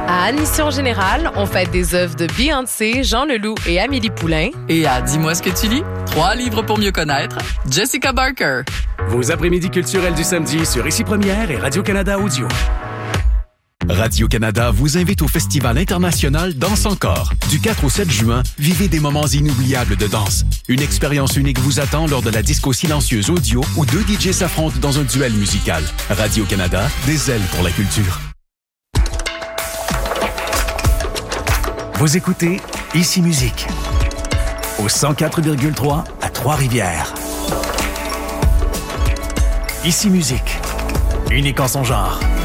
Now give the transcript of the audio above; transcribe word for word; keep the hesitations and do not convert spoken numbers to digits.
À Admission Générale, on fête des œuvres de Beyoncé, Jean Leloup et Amélie Poulain. Et à Dis-moi ce que tu lis, trois livres pour mieux connaître, Jessica Barker. Vos après-midi culturels du samedi sur Ici Première et Radio-Canada Audio. Radio-Canada vous invite au Festival international Danse Encore. Du quatre au sept juin, vivez des moments inoubliables de danse. Une expérience unique vous attend lors de la disco silencieuse audio où deux D J s'affrontent dans un duel musical. Radio-Canada, des ailes pour la culture. Vous écoutez Ici Musique au cent quatre virgule trois à Trois-Rivières. Ici Musique, unique en son genre.